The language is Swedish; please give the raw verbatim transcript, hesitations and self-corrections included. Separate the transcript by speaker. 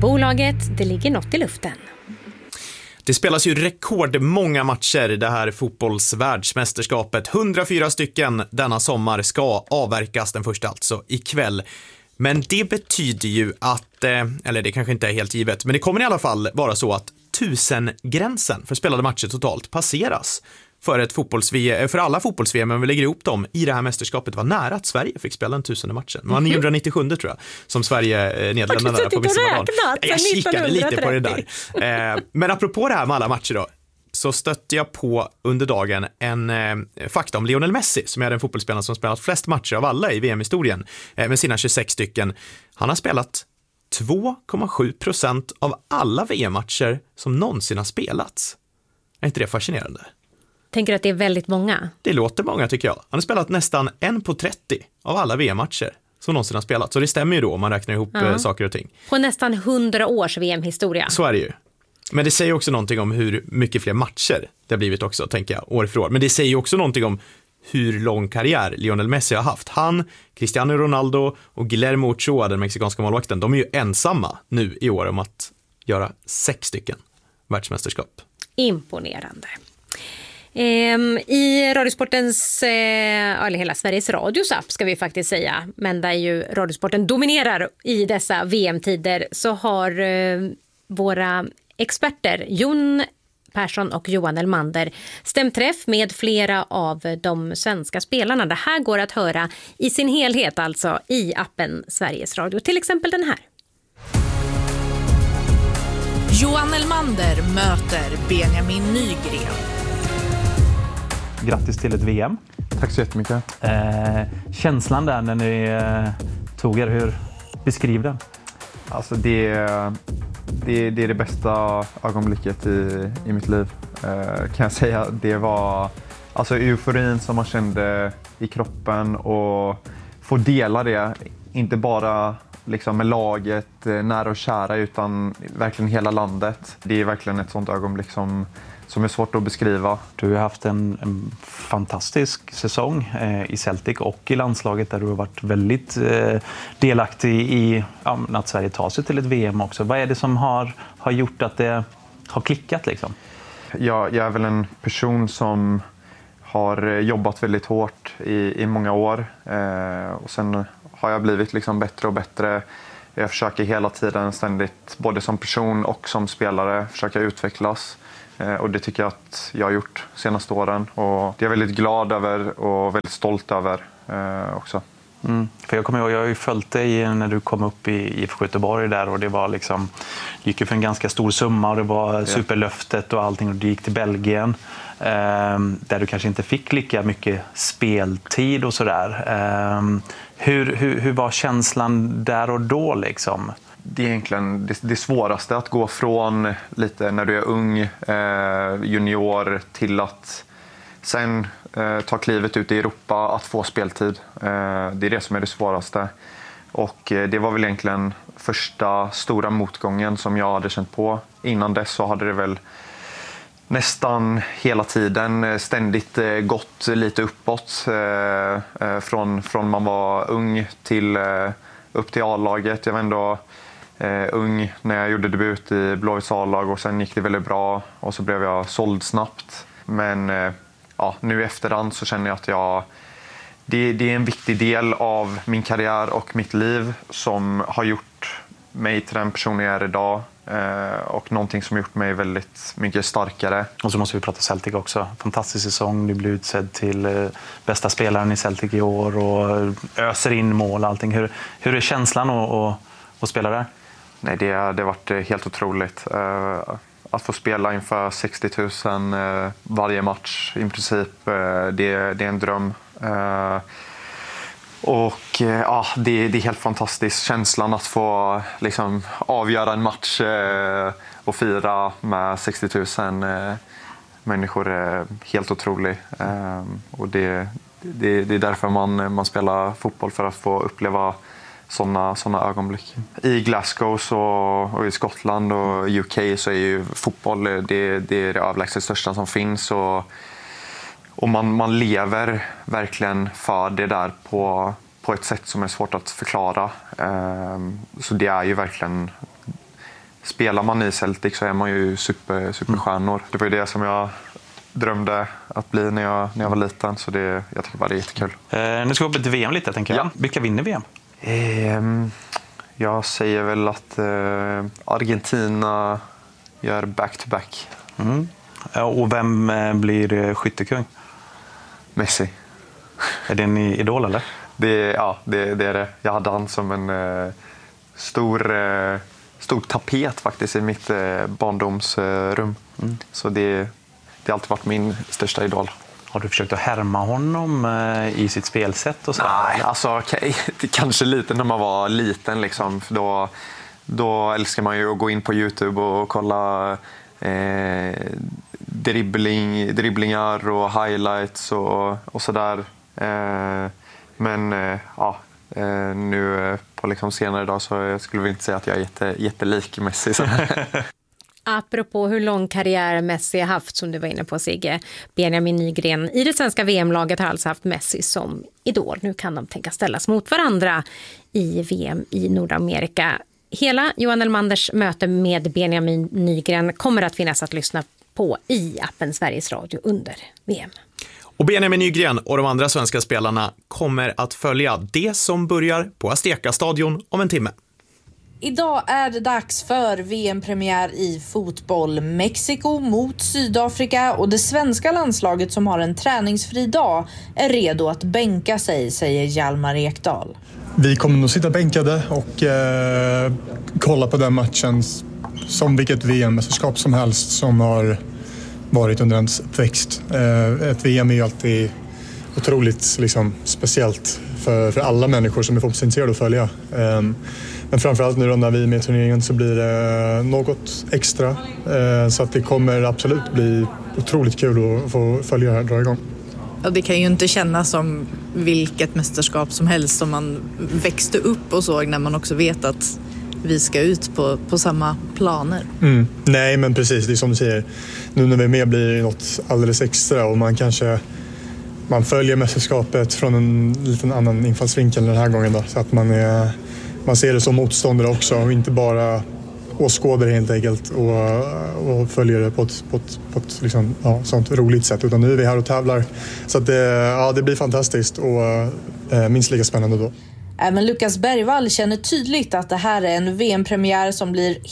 Speaker 1: bolaget, det ligger något i luften.
Speaker 2: Det spelas ju rekordmånga matcher i det här fotbollsvärldsmästerskapet. hundrafyra stycken denna sommar ska avverkas, den första alltså ikväll. Men det betyder ju att, eller det kanske inte är helt givet, men det kommer i alla fall vara så att tusen-gränsen för spelade matcher totalt passeras för, ett fotbolls-V M, för alla fotbolls-V M, men vi lägger ihop dem i det här mästerskapet. Var nära att Sverige fick spela en tusende matchen. Det var niohundranittiosju tror jag, som Sverige, eh, Nederländerna där på vissa dagar. Jag kikade lite på det där. Eh, men apropå det här med alla matcher då, så stötte jag på under dagen en eh, fakta om Lionel Messi, som är den fotbollsspelaren som spelat flest matcher av alla i V M-historien, eh, med sina tjugosex stycken. Han har spelat två komma sju procent av alla V M-matcher som någonsin har spelats. Är inte det fascinerande?
Speaker 1: Tänker att det är väldigt många?
Speaker 2: Det låter många tycker jag. Han har spelat nästan en på trettio av alla V M-matcher som någonsin har spelat. Så det stämmer ju då om man räknar ihop ja. saker och ting.
Speaker 1: På nästan hundra års V M-historia.
Speaker 2: Så är det ju. Men det säger också någonting om hur mycket fler matcher det har blivit också, tänker jag, år för år. Men det säger också någonting om hur lång karriär Lionel Messi har haft. Han, Cristiano Ronaldo och Guillermo Ochoa, den mexikanska målvakten, de är ju ensamma nu i år om att göra sex stycken världsmästerskap.
Speaker 1: Imponerande. Ehm, I Radiosportens, eh, eller hela Sveriges Radios app ska vi faktiskt säga, men där ju Radiosporten dominerar i dessa V M-tider, så har eh, våra experter Jon Persson och Johan Elmander stämt träff med flera av de svenska spelarna. Det här går att höra i sin helhet alltså i appen Sveriges Radio. Till exempel den här.
Speaker 3: Johan Elmander möter Benjamin Nygren.
Speaker 4: Grattis till ett V M.
Speaker 5: Tack så jättemycket.
Speaker 4: Eh, känslan där när ni eh, tog er, hur beskriv den?
Speaker 5: Alltså det, det, det är det bästa ögonblicket i, i mitt liv, eh, kan jag säga. Det var alltså euforin som man kände i kroppen, och få dela det, inte bara liksom med laget, nära och kära, utan verkligen hela landet. Det är verkligen ett sånt ögonblick som som är svårt att beskriva.
Speaker 4: Du har haft en, en fantastisk säsong eh, i Celtic och i landslaget, där du har varit väldigt eh, delaktig i ja, att Sverige tar sig till ett V M också. Vad är det som har, har gjort att det har klickat liksom?
Speaker 5: Jag, jag är väl en person som har jobbat väldigt hårt i, i många år. Eh, och sen har jag blivit liksom bättre och bättre. Jag försöker hela tiden ständigt, både som person och som spelare, försöka utvecklas. Och det tycker jag att jag har gjort de senaste åren. Och det är jag väldigt glad över och väldigt stolt över eh, också.
Speaker 4: Mm. För jag kommer ihåg, jag har ju följt dig när du kom upp i I F K Göteborg där, och det var liksom, det gick ju för en ganska stor summa och det var ja. superlöftet och allting, och du gick till Belgien eh, där du kanske inte fick lika mycket speltid och sådär. Eh, hur, hur, hur var känslan där och då liksom?
Speaker 5: Det är egentligen det, det svåraste, att gå från lite när du är ung eh, junior till att sen eh, ta klivet ut i Europa, att få speltid. Eh, det är det som är det svåraste. Och eh, det var väl egentligen första stora motgången som jag hade känt på. Innan dess så hade det väl nästan hela tiden ständigt eh, gått lite uppåt. Eh, eh, från, från man var ung till eh, upp till A-laget. Jag var ändå Uh, ung när jag gjorde debut i Blåvitts A-lag, och sen gick det väldigt bra och så blev jag såld snabbt. Men uh, ja, nu i efterhand så känner jag att jag, det, det är en viktig del av min karriär och mitt liv som har gjort mig till den person jag är idag, uh, och någonting som gjort mig väldigt mycket starkare.
Speaker 4: Och så måste vi prata Celtic också. Fantastisk säsong, du blir utsedd till uh, bästa spelaren i Celtic i år och öser in mål och allting. Hur, hur är känslan att, att, att spela där?
Speaker 5: Nej, det, det har varit helt otroligt. Uh, att få spela inför sextio tusen uh, varje match i princip, uh, det, det är en dröm. Uh, och uh, ja, det, det är helt fantastiskt. Känslan att få liksom, avgöra en match uh, och fira med sextio tusen uh, människor är helt otrolig. Uh, och det, det, det är därför man, man spelar fotboll, för att få uppleva sådana såna ögonblick. I Glasgow så, och i Skottland och U K så är ju fotboll det, det är det överlägset största som finns. Och, och man, man lever verkligen för det där på, på ett sätt som är svårt att förklara. Um, så det är ju verkligen spelar man i Celtic så är man ju super, superstjärnor. Det var ju det som jag drömde att bli när jag, när jag var liten, så det, jag tycker bara det är jättekul.
Speaker 4: Eh, nu ska vi hoppa till V M lite, tänker jag. Ja. Vilka vinner V M?
Speaker 5: Eh, jag säger väl att eh, Argentina gör back-to-back.
Speaker 4: Mm. Och vem blir skyttekung?
Speaker 5: Messi.
Speaker 4: Är det en idol eller?
Speaker 5: Det, ja, det, det är det. Jag hade han som en eh, stor, eh, stor tapet faktiskt i mitt eh, barndomsrum. Eh, mm. Så det, det har alltid varit min största idol.
Speaker 4: Har du försökt att härma honom eh, i sitt spelsätt? Och så?
Speaker 5: Nej, alltså okay, kanske lite när man var liten. Liksom, för då, då älskar man ju att gå in på YouTube och kolla eh, dribbling, dribblingar och highlights och, och sådär. Eh, men eh, ja, eh, nu på liksom senare dag så skulle vi inte säga att jag är jätte, jättelik Messi.
Speaker 1: Apropå hur lång karriär Messi har haft, som du var inne på Sigge, Benjamin Nygren i det svenska V M-laget har alltså haft Messi som idol. Nu kan de tänka ställas mot varandra i V M i Nordamerika. Hela Johan Elmanders möte med Benjamin Nygren kommer att finnas att lyssna på i appen Sveriges Radio under V M.
Speaker 2: Och Benjamin Nygren och de andra svenska spelarna kommer att följa det som börjar på Azteca-stadion om en timme.
Speaker 3: Idag är det dags för V M-premiär i fotboll. Mexiko mot Sydafrika, och det svenska landslaget som har en träningsfri dag är redo att bänka sig, säger Hjalmar Ekdal.
Speaker 6: Vi kommer nog sitta bänkade och eh, kolla på den matchen som vilket V M-mästerskap som helst som har varit under ens uppväxt. Eh, ett V M är ju alltid otroligt liksom, speciellt för, för alla människor som är fotbollsintresserade att följa. Eh, men framförallt nu då när vi är med i turneringen så blir det något extra. Eh, så att det kommer absolut bli otroligt kul att få följa det här, dra igång.
Speaker 7: Och det kan ju inte kännas som vilket mästerskap som helst som man växte upp och såg, när man också vet att vi ska ut på, på samma planer.
Speaker 6: Mm. Nej, men precis, det är som du säger. Nu när vi är med blir det något alldeles extra, och man kanske man följer mästerskapet från en liten annan infallsvinkel den här gången då, så att man, är, man ser det som motståndare också och inte bara åskådare helt enkelt och, och följer det på ett, på ett, på ett liksom, ja, sånt roligt sätt, utan nu är vi här och tävlar, så att det, ja, det blir fantastiskt och eh, minst lika spännande då.
Speaker 3: Även Lukas Bergvall känner tydligt att det här är en V M-premiär som blir